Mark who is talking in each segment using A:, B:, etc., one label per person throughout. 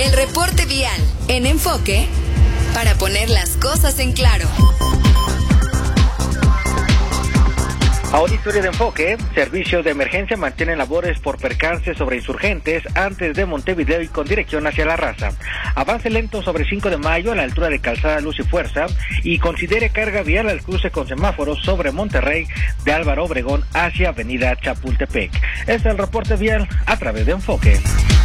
A: El reporte vial en Enfoque para poner las cosas en claro.
B: Auditorio de Enfoque, servicios de emergencia mantienen labores por percance sobre Insurgentes antes de Montevideo y con dirección hacia La Raza. Avance lento sobre 5 de mayo a la altura de Calzada Luz y Fuerza y considere carga vial al cruce con semáforos sobre Monterrey de Álvaro Obregón hacia Avenida Chapultepec. Este es el reporte vial a través de Enfoque.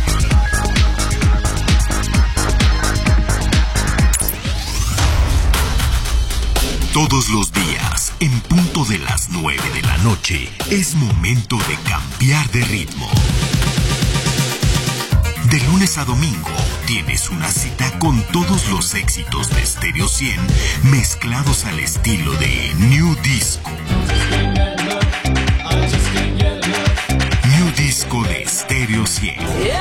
C: Todos los días, en punto de las 9 de la noche, es momento de cambiar de ritmo. De lunes a domingo, tienes una cita con todos los éxitos de Stereo 100 mezclados al estilo de New Disco. New Disco de Stereo 100.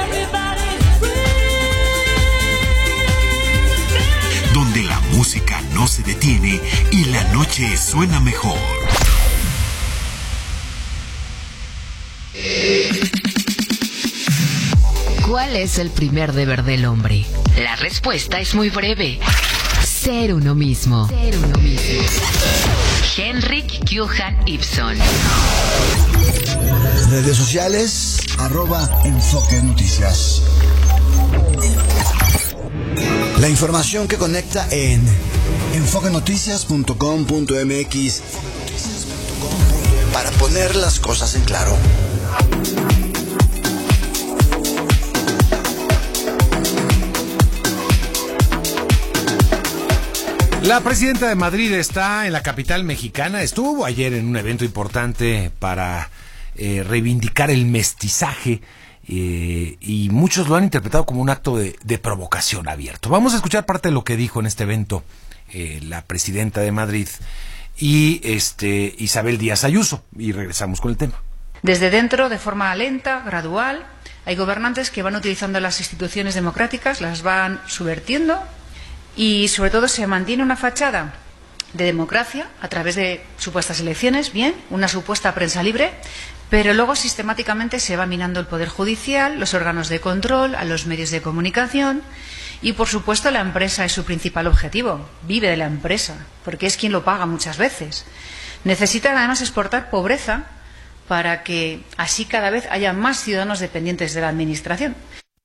C: Donde la música no se detiene y la noche suena mejor.
D: ¿Cuál es el primer deber del hombre? La respuesta es muy breve. Ser uno mismo. Ser uno mismo. Henrik Johan Ibsen.
E: Redes sociales, @Enfoque Noticias. La información que conecta en enfoquenoticias.com.mx para poner las cosas en claro.
F: La presidenta de Madrid está en la capital mexicana. Estuvo ayer en un evento importante para reivindicar el mestizaje. Y muchos lo han interpretado como un acto de provocación abierto. Vamos a escuchar parte de lo que dijo en este evento la presidenta de Madrid y Isabel Díaz Ayuso, y regresamos con el tema.
G: Desde dentro, de forma lenta, gradual, hay gobernantes que van utilizando las instituciones democráticas, las van subvertiendo y sobre todo se mantiene una fachada de democracia a través de supuestas elecciones, bien, una supuesta prensa libre, pero luego sistemáticamente se va minando el Poder Judicial, los órganos de control, a los medios de comunicación y, por supuesto, la empresa es su principal objetivo. Vive de la empresa, porque es quien lo paga muchas veces. Necesitan, además, exportar pobreza para que así cada vez haya más ciudadanos dependientes de la Administración.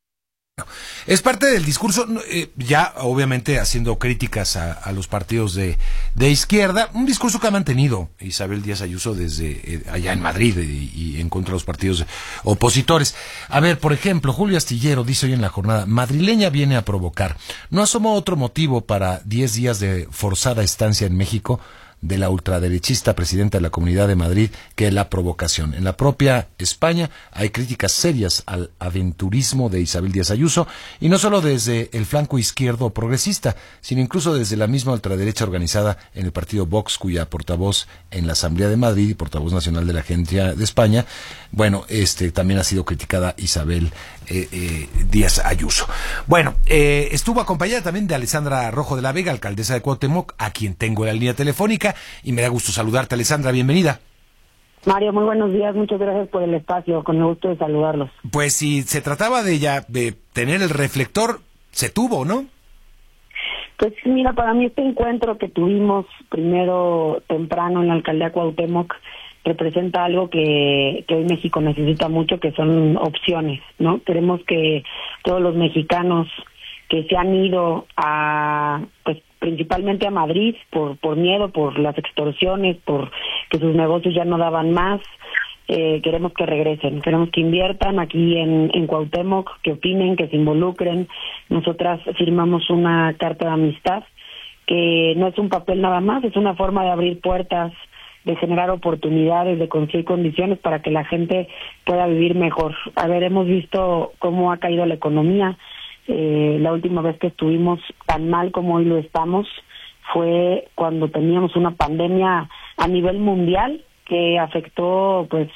F: Es parte del discurso, ya obviamente haciendo críticas a los partidos de izquierda, un discurso que ha mantenido Isabel Díaz Ayuso desde allá en Madrid y en contra de los partidos opositores. A ver, por ejemplo, Julio Astillero dice hoy en la jornada: madrileña viene a provocar. ¿No asomó otro motivo para 10 días de forzada estancia en México de la ultraderechista presidenta de la Comunidad de Madrid que la provocación? En la propia España hay críticas serias al aventurismo de Isabel Díaz Ayuso, y no solo desde el flanco izquierdo progresista, sino incluso desde la misma ultraderecha organizada en el partido Vox, cuya portavoz en la Asamblea de Madrid y portavoz nacional de la Agencia de España, bueno, también ha sido criticada Isabel Díaz Ayuso. Bueno, estuvo acompañada también de Alessandra Rojo de la Vega, alcaldesa de Cuauhtémoc, a quien tengo en la línea telefónica, y me da gusto saludarte, Alessandra, bienvenida.
H: Mario, muy buenos días, muchas gracias por el espacio, con el gusto de saludarlos.
F: Pues si se trataba de tener el reflector, se tuvo, ¿no?
H: Pues mira, para mí este encuentro que tuvimos primero temprano en la alcaldía Cuauhtémoc representa algo que hoy México necesita mucho, que son opciones, ¿no? Queremos que todos los mexicanos que se han ido pues principalmente a Madrid por miedo, por las extorsiones, por que sus negocios ya no daban más, queremos que regresen, queremos que inviertan aquí en Cuauhtémoc, que opinen, que se involucren. Nosotras firmamos una carta de amistad que no es un papel nada más, es una forma de abrir puertas, de generar oportunidades, de construir condiciones para que la gente pueda vivir mejor. A ver, hemos visto cómo ha caído la economía. La última vez que estuvimos tan mal como hoy lo estamos fue cuando teníamos una pandemia a nivel mundial que afectó pues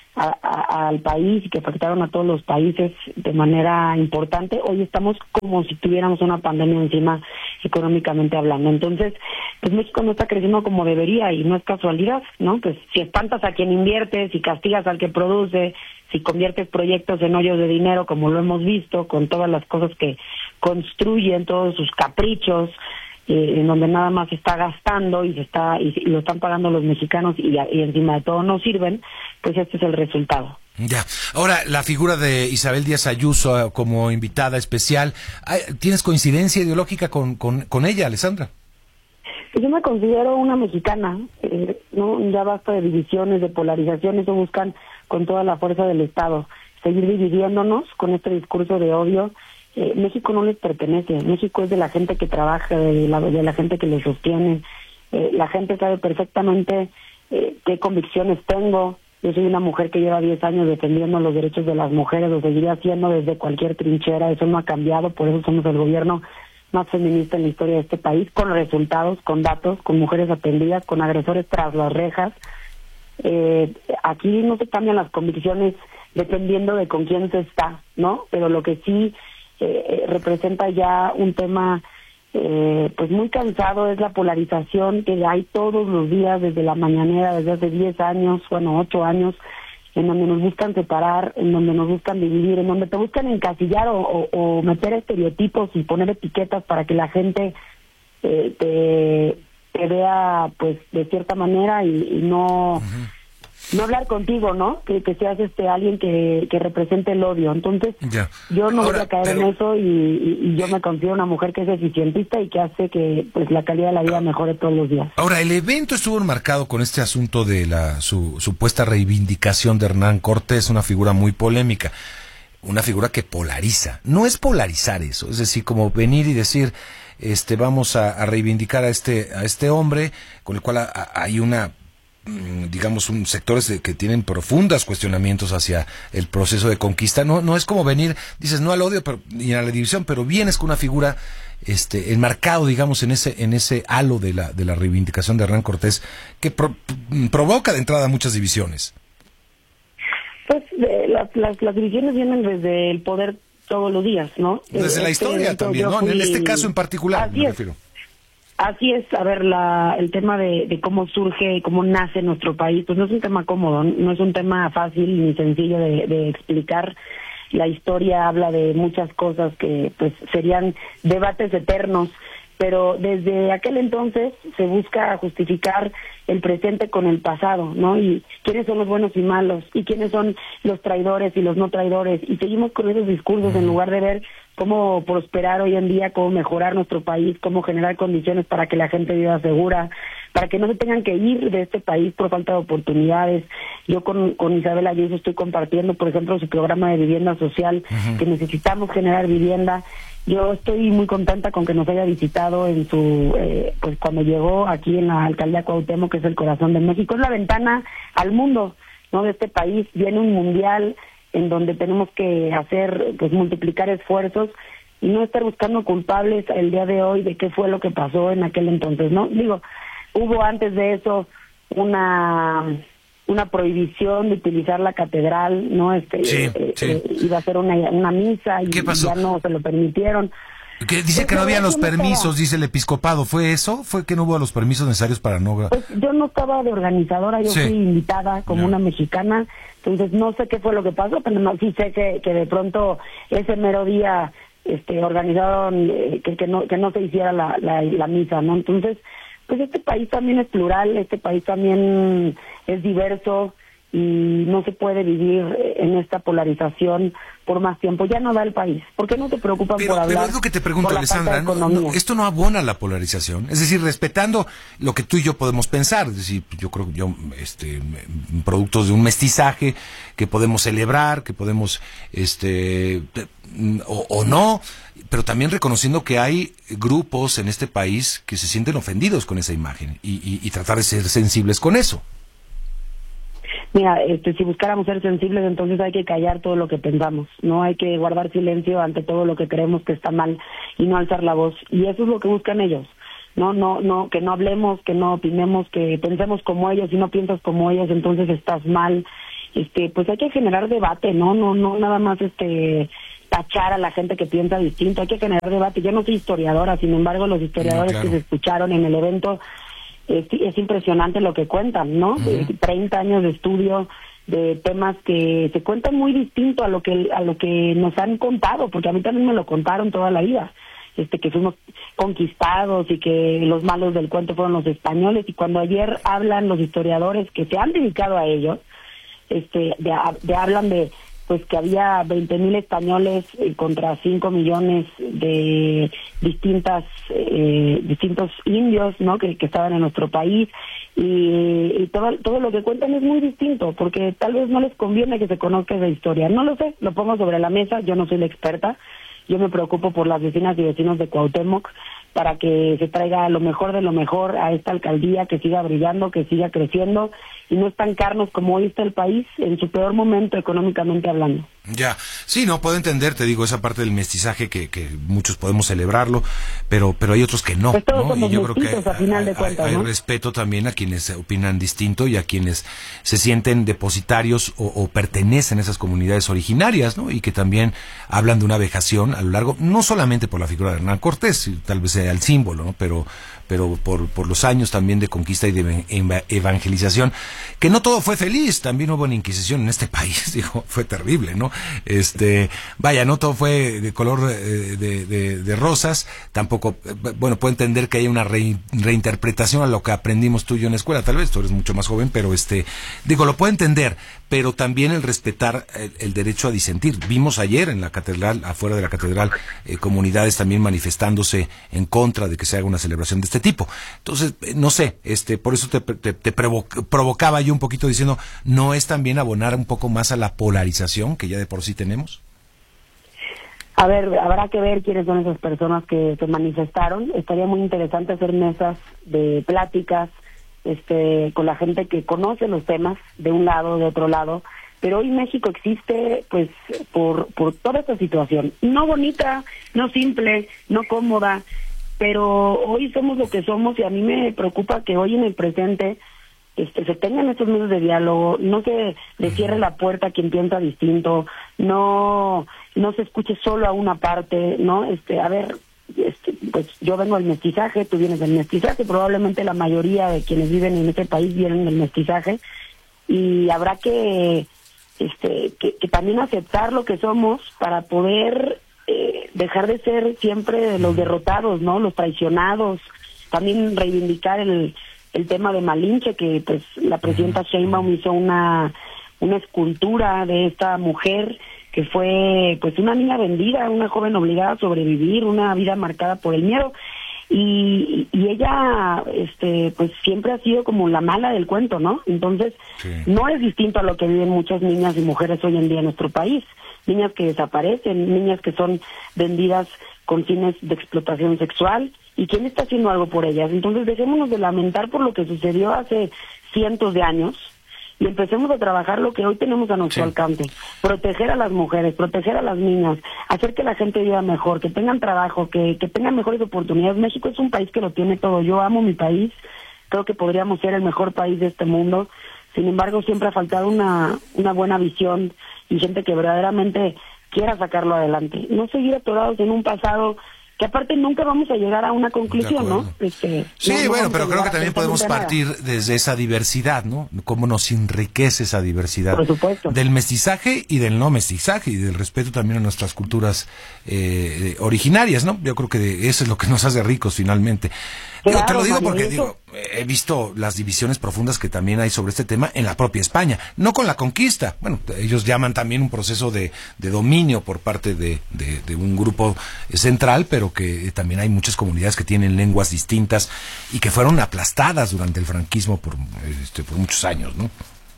H: al país y que afectaron a todos los países de manera importante. Hoy estamos como si tuviéramos una pandemia encima, económicamente hablando. Entonces, pues México no está creciendo como debería y no es casualidad, ¿no? Pues si espantas a quien invierte, si castigas al que produce, si conviertes proyectos en hoyos de dinero, como lo hemos visto, con todas las cosas que construyen, todos sus caprichos, en donde nada más se está gastando y lo están pagando los mexicanos y encima de todo no sirven, pues este es el resultado.
F: Ya. Ahora, la figura de Isabel Díaz Ayuso como invitada especial, ¿tienes coincidencia ideológica con ella, Alessandra?
H: Pues yo me considero una mexicana, no, ya basta de divisiones, de polarizaciones, eso buscan con toda la fuerza del Estado, seguir dividiéndonos con este discurso de odio. México no les pertenece, México es de la gente que trabaja, de la gente que lo sostiene, la gente sabe perfectamente qué convicciones tengo. Yo soy una mujer que lleva 10 años defendiendo los derechos de las mujeres, lo seguiré haciendo desde cualquier trinchera, eso no ha cambiado, por eso somos el gobierno más feminista en la historia de este país, con resultados, con datos, con mujeres atendidas, con agresores tras las rejas. Aquí no se cambian las convicciones dependiendo de con quién se está, ¿no? Pero lo que sí representa ya un tema pues muy cansado es la polarización que hay todos los días desde la mañanera, desde hace 10 años, 8 años, en donde nos buscan separar, en donde nos buscan dividir, en donde te buscan encasillar o meter estereotipos y poner etiquetas para que la gente te vea pues de cierta manera y no... no hablar contigo, ¿no? Que seas alguien que represente el odio. Entonces, yo no voy a caer en eso y yo me considero una mujer que es eficientista y que hace que pues la calidad de la vida mejore todos los días.
F: Ahora, el evento estuvo enmarcado con este asunto de su supuesta reivindicación de Hernán Cortés, una figura muy polémica, una figura que polariza. No es polarizar eso, es decir, como venir y decir, vamos a reivindicar a este hombre con el cual hay una... digamos, sectores que tienen profundos cuestionamientos hacia el proceso de conquista. No es como venir, dices, no al odio ni a la división, pero vienes con una figura enmarcado, digamos, en ese halo de la reivindicación de Hernán Cortés, que provoca de entrada muchas divisiones.
H: Pues las divisiones vienen desde el poder todos los días, ¿no?
F: Desde la historia también, ¿no? En este caso en particular, me refiero.
H: Así es, a ver, el tema de cómo surge, cómo nace nuestro país, pues no es un tema cómodo, no es un tema fácil ni sencillo de explicar. La historia habla de muchas cosas que pues serían debates eternos, pero desde aquel entonces se busca justificar el presente con el pasado, ¿no? Y quiénes son los buenos y malos, y quiénes son los traidores y los no traidores, y seguimos con esos discursos en lugar de ver cómo prosperar hoy en día, cómo mejorar nuestro país, cómo generar condiciones para que la gente viva segura, para que no se tengan que ir de este país por falta de oportunidades. Yo con Isabel Ayuso estoy compartiendo, por ejemplo, su programa de vivienda social, que necesitamos generar vivienda. Yo estoy muy contenta con que nos haya visitado en pues cuando llegó aquí en la alcaldía Cuauhtémoc, que es el corazón de México, es la ventana al mundo, ¿no? De este país. Viene un mundial en donde tenemos que pues multiplicar esfuerzos y no estar buscando culpables el día de hoy de qué fue lo que pasó en aquel entonces, ¿no? Digo, hubo antes de eso una prohibición de utilizar la catedral, ¿no? Iba a ser una misa y ya no se lo permitieron.
F: Que dice que no había los permisos, dice el episcopado. ¿Fue eso? ¿Fue que no hubo los permisos necesarios para no...?
H: Pues yo no estaba de organizadora, yo fui invitada como una mexicana, entonces no sé qué fue lo que pasó, pero no, sí sé que de pronto ese mero día organizaron que no se hiciera la misa, ¿no? Entonces, pues este país también es plural, este país también es diverso y no se puede vivir en esta polarización por más tiempo. Ya no da el país. ¿Por qué no te preocupan por hablar?
F: Pero es lo que te pregunto, Alessandra, esto no abona la polarización. Es decir, respetando lo que tú y yo podemos pensar. Es decir, yo creo que productos de un mestizaje que podemos celebrar, que podemos, o no, pero también reconociendo que hay grupos en este país que se sienten ofendidos con esa imagen y tratar de ser sensibles con eso.
H: Mira, si buscáramos ser sensibles, entonces hay que callar todo lo que pensamos, no hay que guardar silencio ante todo lo que creemos que está mal y no alzar la voz, y eso es lo que buscan ellos. No, que no hablemos, que no opinemos, que pensemos como ellos. Si no piensas como ellos, entonces estás mal. Pues hay que generar debate, no nada más tachar a la gente que piensa distinto, hay que generar debate. Yo no soy historiadora, sin embargo, los historiadores que se escucharon en el evento es impresionante lo que cuentan, ¿no? 30 años de estudio, de temas que se cuentan muy distinto a lo que nos han contado, porque a mí también me lo contaron toda la vida, que fuimos conquistados y que los malos del cuento fueron los españoles, y cuando ayer hablan los historiadores que se han dedicado a ello, hablan de pues que había 20,000 españoles contra 5 millones de distintos indios, ¿no? que estaban en nuestro país, y todo lo que cuentan es muy distinto, porque tal vez no les conviene que se conozca esa historia. No lo sé, lo pongo sobre la mesa, yo no soy la experta, yo me preocupo por las vecinas y vecinos de Cuauhtémoc, para que se traiga lo mejor de lo mejor a esta alcaldía, que siga brillando, que siga creciendo y no estancarnos como hoy está el país en su peor momento económicamente hablando.
F: Ya, sí, no, puedo entender, te digo, esa parte del mestizaje que muchos podemos celebrarlo, pero hay otros que no,
H: pues todos
F: ¿no?
H: somos
F: Y yo creo que
H: a final de cuentas,
F: hay
H: ¿no?
F: respeto también a quienes opinan distinto y a quienes se sienten depositarios o pertenecen a esas comunidades originarias, ¿no? Y que también hablan de una vejación a lo largo, no solamente por la figura de Hernán Cortés, tal vez sea el símbolo, ¿no? Pero por los años también de conquista y de evangelización, que no todo fue feliz, también hubo una inquisición en este país, digo, fue terrible, ¿no? Vaya, no todo fue de color de rosas, tampoco, bueno, puedo entender que hay una reinterpretación a lo que aprendimos tú y yo en la escuela, tal vez tú eres mucho más joven, pero digo, lo puedo entender, pero también el respetar el derecho a disentir. Vimos ayer en la catedral, afuera de la catedral, comunidades también manifestándose en contra de que se haga una celebración de este tipo. Entonces, no sé, por eso te provocaba yo un poquito diciendo, ¿no es también abonar un poco más a la polarización que ya de por sí tenemos?
H: A ver, habrá que ver quiénes son esas personas que se manifestaron. Estaría muy interesante hacer mesas de pláticas con la gente que conoce los temas de un lado, de otro lado, pero hoy México existe pues por toda esta situación, no bonita, no simple, no cómoda, pero hoy somos lo que somos, y a mí me preocupa que hoy en el presente se tengan estos medios de diálogo, no se le cierre la puerta a quien piensa distinto, no se escuche solo a una parte, ¿no? A ver, pues yo vengo del mestizaje, tú vienes del mestizaje, probablemente la mayoría de quienes viven en este país vienen del mestizaje, y habrá que también aceptar lo que somos para poder dejar de ser siempre los derrotados, ¿no? Los traicionados, también reivindicar el tema de Malinche, que pues la presidenta Sheinbaum hizo una escultura de esta mujer que fue pues una niña vendida, una joven obligada a sobrevivir, una vida marcada por el miedo, y ella pues siempre ha sido como la mala del cuento, ¿no? Entonces, sí, no es distinto a lo que viven muchas niñas y mujeres hoy en día en nuestro país, niñas que desaparecen, niñas que son vendidas con fines de explotación sexual, y quién está haciendo algo por ellas. Entonces, dejémonos de lamentar por lo que sucedió hace cientos de años y empecemos a trabajar lo que hoy tenemos a nuestro alcance, proteger a las mujeres, proteger a las niñas, hacer que la gente viva mejor, que tengan trabajo, que tengan mejores oportunidades. México es un país que lo tiene todo. Yo amo mi país, creo que podríamos ser el mejor país de este mundo. Sin embargo, siempre ha faltado una buena visión y gente que verdaderamente quiera sacarlo adelante. No seguir atorados en un pasado que aparte nunca vamos a llegar a una conclusión, ¿no?
F: Sí, bueno, pero creo que también podemos partir desde esa diversidad, ¿no? Cómo nos enriquece esa diversidad.
H: Por supuesto.
F: Del mestizaje y del no mestizaje, y del respeto también a nuestras culturas originarias, ¿no? Yo creo que eso es lo que nos hace ricos finalmente.
H: Claro,
F: te lo digo porque he visto las divisiones profundas que también hay sobre este tema en la propia España, no con la conquista. Bueno, ellos llaman también un proceso de dominio por parte de un grupo central, pero que también hay muchas comunidades que tienen lenguas distintas y que fueron aplastadas durante el franquismo por muchos años, ¿no?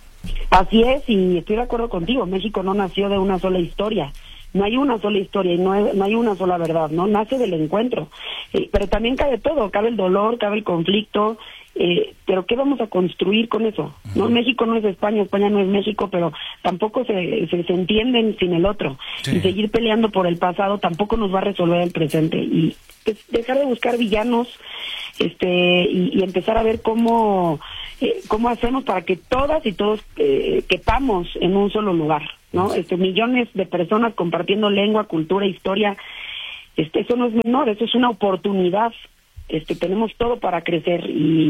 H: Así es, y estoy de acuerdo contigo. México no nació de una sola historia. No hay una sola historia y no hay una sola verdad, ¿no? Nace del encuentro. Pero también cabe todo, cabe el dolor, cabe el conflicto, pero ¿qué vamos a construir con eso? ¿No? México no es España, España no es México, pero tampoco se entienden sin el otro. Sí. Y seguir peleando por el pasado tampoco nos va a resolver el presente. Y pues, dejar de buscar villanos y empezar a ver cómo hacemos para que todas y todos quepamos en un solo lugar, ¿no? Millones de personas compartiendo lengua, cultura, historia, eso no es menor, eso es una oportunidad tenemos todo para crecer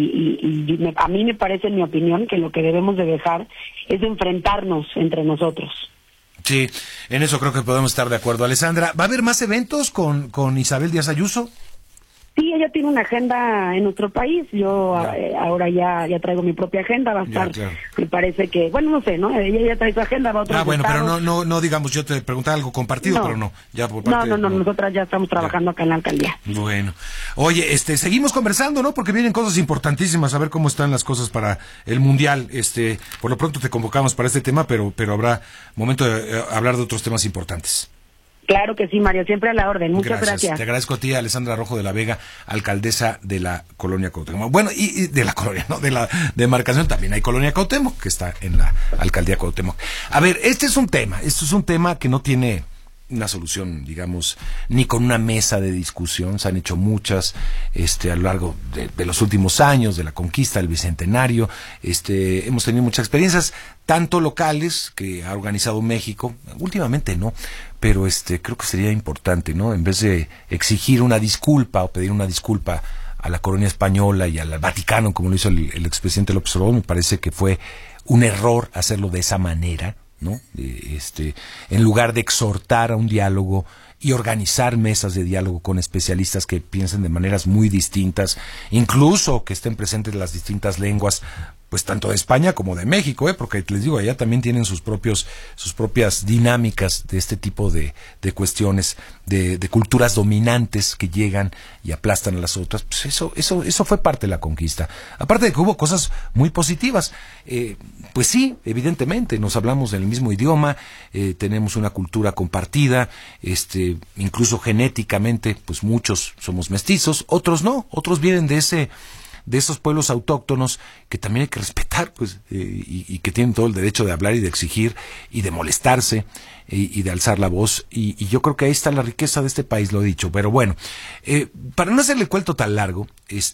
H: y a mí me parece, en mi opinión, que lo que debemos de dejar es enfrentarnos entre nosotros.
F: Sí, en eso creo que podemos estar de acuerdo. Alessandra, ¿va a haber más eventos con Isabel Díaz Ayuso?
H: Sí, ella tiene una agenda en nuestro país. Yo ahora ya traigo mi propia agenda. Va a estar, claro. Me parece que, bueno, no sé, ¿no? Ella ya trae su agenda, va a otros
F: bueno,
H: estados.
F: pero no digamos, yo te preguntaba algo compartido,
H: no.
F: Pero no. Ya por parte
H: no, nosotras ya estamos trabajando acá en la alcaldía.
F: Bueno. Oye, seguimos conversando, ¿no? Porque vienen cosas importantísimas, a ver cómo están las cosas para el Mundial. Por lo pronto te convocamos para este tema, pero habrá momento de hablar de otros temas importantes.
H: Claro que sí, Mario, siempre a la orden. Muchas gracias.
F: Te agradezco a ti, Alessandra Rojo de la Vega, alcaldesa de la Colonia Cuauhtémoc. Bueno, y de la colonia, ¿no? De la demarcación también hay Colonia Cuauhtémoc, que está en la alcaldía Cuauhtémoc. A ver, esto es un tema que no tiene una solución, digamos, ni con una mesa de discusión. Se han hecho muchas a lo largo de los últimos años, de la conquista, del bicentenario. Hemos tenido muchas experiencias, tanto locales, que ha organizado México, últimamente no, pero creo que sería importante, ¿no? En vez de exigir una disculpa o pedir una disculpa a la colonia española y al Vaticano, como lo hizo el expresidente López Obrador, me parece que fue un error hacerlo de esa manera, ¿no? En lugar de exhortar a un diálogo y organizar mesas de diálogo con especialistas que piensen de maneras muy distintas, incluso que estén presentes las distintas lenguas, pues tanto de España como de México, porque les digo, allá también tienen sus propias dinámicas de este tipo de cuestiones, de culturas dominantes que llegan y aplastan a las otras. Pues eso fue parte de la conquista. Aparte de que hubo cosas muy positivas, pues sí, evidentemente, nos hablamos del mismo idioma, tenemos una cultura compartida, incluso genéticamente, pues muchos somos mestizos, otros no, otros vienen de esos pueblos autóctonos que también hay que respetar, pues, y que tienen todo el derecho de hablar y de exigir y de molestarse y de alzar la voz, y yo creo que ahí está la riqueza de este país, lo he dicho. Pero bueno, para no hacerle el cuento tan largo,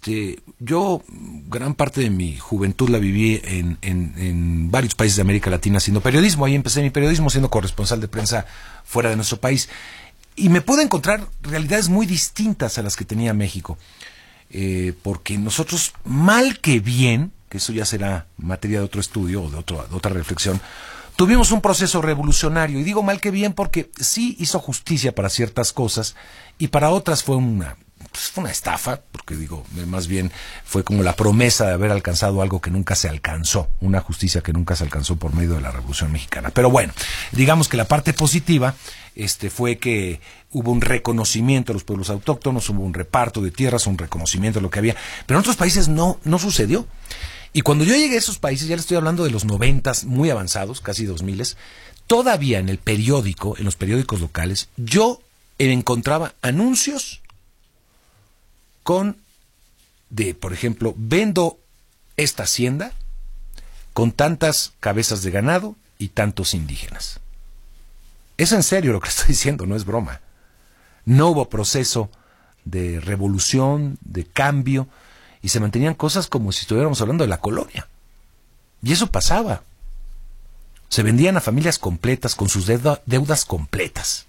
F: yo gran parte de mi juventud la viví en varios países de América Latina haciendo periodismo. Ahí empecé mi periodismo siendo corresponsal de prensa fuera de nuestro país, y me pude encontrar realidades muy distintas a las que tenía México. Porque nosotros, mal que bien, que eso ya será materia de otro estudio o de otra reflexión, tuvimos un proceso revolucionario, y digo mal que bien porque sí hizo justicia para ciertas cosas y para otras fue una estafa, porque digo, más bien fue como la promesa de haber alcanzado algo que nunca se alcanzó, una justicia que nunca se alcanzó por medio de la Revolución Mexicana. Pero bueno, digamos que la parte positiva fue que hubo un reconocimiento a los pueblos autóctonos, hubo un reparto de tierras, un reconocimiento de lo que había, pero en otros países no sucedió. Y cuando yo llegué a esos países, ya le estoy hablando de los 90s, muy avanzados, casi 2000s, todavía en el periódico, en los periódicos locales, yo encontraba anuncios por ejemplo, vendo esta hacienda con tantas cabezas de ganado y tantos indígenas. Es en serio lo que estoy diciendo, no es broma. No hubo proceso de revolución, de cambio, y se mantenían cosas como si estuviéramos hablando de la colonia. Y eso pasaba. Se vendían a familias completas con sus deudas completas.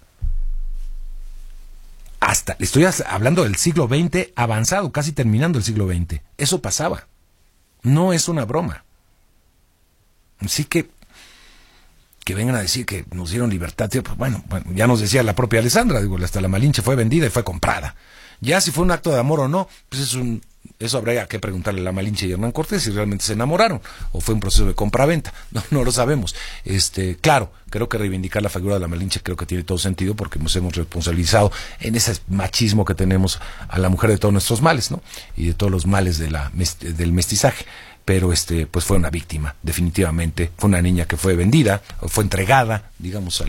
F: Le estoy hablando del siglo XX avanzado, casi terminando el siglo XX. Eso pasaba. No es una broma. Así que vengan a decir que nos dieron libertad, pues bueno, ya nos decía la propia Alessandra, digo, hasta la Malinche fue vendida y fue comprada. Ya si fue un acto de amor o no, pues eso habría que preguntarle a la Malinche y a Hernán Cortés si realmente se enamoraron o fue un proceso de compra-venta. No lo sabemos. Claro, creo que reivindicar la figura de la Malinche creo que tiene todo sentido porque nos hemos responsabilizado en ese machismo que tenemos a la mujer de todos nuestros males, ¿no? Y de todos los males del mestizaje. Pero pues fue una víctima, definitivamente. Fue una niña que fue vendida, o fue entregada, digamos,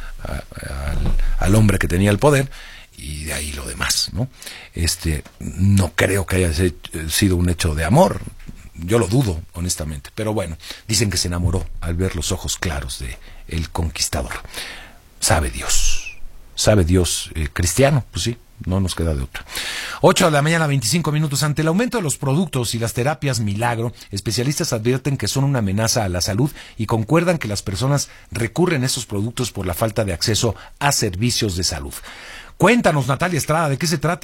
F: al hombre que tenía el poder, y de ahí lo demás, ¿no? No creo que haya sido un hecho de amor, yo lo dudo, honestamente, pero bueno, dicen que se enamoró al ver los ojos claros de el conquistador. Sabe Dios, cristiano, pues sí, no nos queda de otra. 8 de la mañana, 25 minutos. Ante el aumento de los productos y las terapias milagro, especialistas advierten que son una amenaza a la salud y concuerdan que las personas recurren a estos productos por la falta de acceso a servicios de salud. Cuéntanos, Natalia Estrada, ¿de qué se trata?